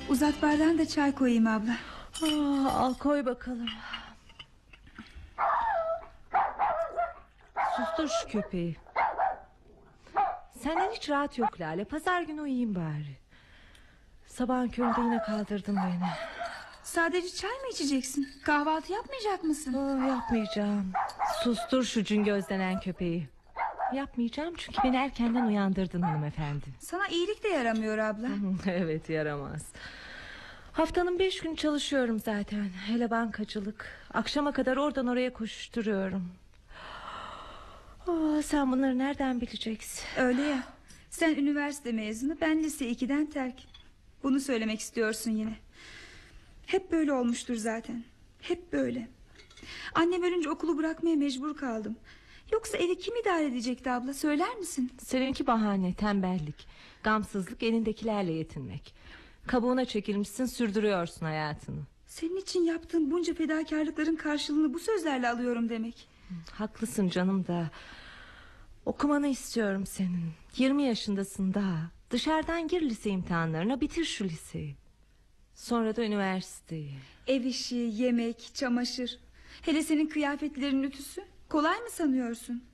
Uzat bardağını da çay koyayım abla. Al koy bakalım. Sustur şu köpeği. Senden hiç rahat yok Lale. Pazar günü uyuyayım bari. Sabahın köründe yine kaldırdın beni. Sadece çay mı içeceksin? Kahvaltı yapmayacak mısın? Yapmayacağım. Sustur şu cingöz denen köpeği. Yapmayacağım çünkü beni erkenden uyandırdın hanımefendi. Sana iyilik de yaramıyor abla. Evet, yaramaz. Haftanın 5 gün çalışıyorum zaten. Hele bankacılık. Akşama kadar oradan oraya koşuşturuyorum. Sen bunları nereden bileceksin? Öyle ya. Sen üniversite mezunu, ben lise 2'den terk. Bunu söylemek istiyorsun yine. Hep böyle olmuştur zaten. Hep böyle. Annem ölünce okulu bırakmaya mecbur kaldım. Yoksa evi kim idare edecekti abla, söyler misin? Seninki bahane, tembellik, gamsızlık, elindekilerle yetinmek. Kabuğuna çekilmişsin, sürdürüyorsun hayatını. Senin için yaptığım bunca fedakarlıkların karşılığını bu sözlerle alıyorum demek. Haklısın canım da okumanı istiyorum senin. 20 yaşındasın daha. Dışarıdan gir lise imtihanlarına, bitir şu liseyi. Sonra da üniversiteyi. Ev işi, yemek, çamaşır. Hele senin kıyafetlerin ütüsü. Kolay mı sanıyorsun?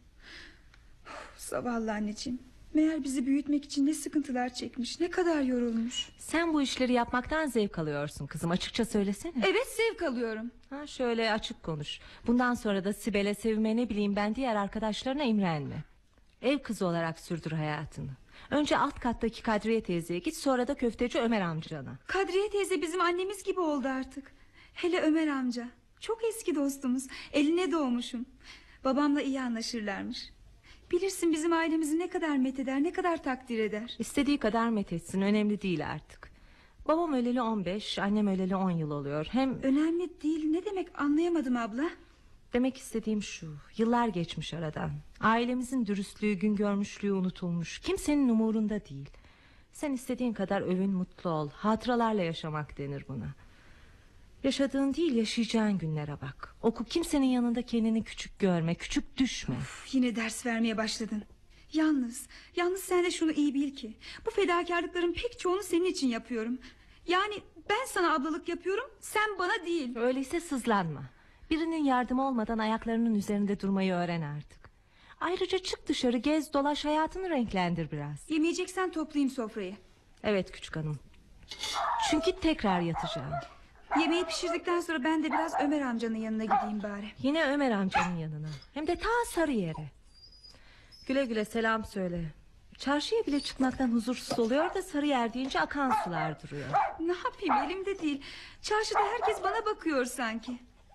Zavallı anneciğim. Meğer bizi büyütmek için ne sıkıntılar çekmiş, ne kadar yorulmuş. Sen bu işleri yapmaktan zevk alıyorsun kızım, açıkça söylesene. Evet, zevk alıyorum. Şöyle açık konuş. Bundan sonra da Sibel'e, Sevim'e, ne bileyim ben diğer arkadaşlarına imrenme. Ev kızı olarak sürdür hayatını. Önce alt kattaki Kadriye teyzeye git, sonra da köfteci Ömer amcana. Kadriye teyze bizim annemiz gibi oldu artık. Hele Ömer amca, çok eski dostumuz. Eline doğmuşum. Babamla iyi anlaşırlarmış. Bilirsin bizim ailemizi ne kadar metheder, ne kadar takdir eder. İstediği kadar methetsin, önemli değil artık. Babam öleli 15, annem öleli 10 yıl oluyor. Hem önemli değil ne demek, anlayamadım abla. Demek istediğim şu: yıllar geçmiş aradan. Ailemizin dürüstlüğü, gün görmüşlüğü unutulmuş. Kimsenin umurunda değil. Sen istediğin kadar övün, mutlu ol. Hatıralarla yaşamak denir buna. Yaşadığın değil, yaşayacağın günlere bak. Oku, kimsenin yanında kendini küçük görme, küçük düşme. Yine ders vermeye başladın. Yalnız sen de şunu iyi bil ki bu fedakarlıkların pek çoğunu senin için yapıyorum. Yani ben sana ablalık yapıyorum, sen bana değil. Öyleyse sızlanma. Birinin yardımı olmadan ayaklarının üzerinde durmayı öğren artık. Ayrıca çık dışarı, gez dolaş, hayatını renklendir biraz. Yemeyeceksen toplayayım sofrayı. Evet küçük hanım. Çünkü tekrar yatacağım. Yemeği pişirdikten sonra ben de biraz Ömer amcanın yanına gideyim bari. Yine Ömer amcanın yanına. Hem de ta Sarıyer'e. Güle güle selam söyle. Çarşıya bile çıkmaktan huzursuz oluyor da Sarıyer deyince akan sular duruyor. Ne yapayım, elimde değil. Çarşıda herkes bana bakıyor sanki.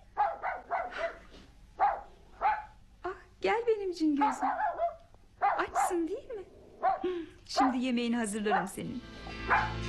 Gel benim cingözüm. Açsın değil mi? Şimdi yemeğini hazırlarım senin.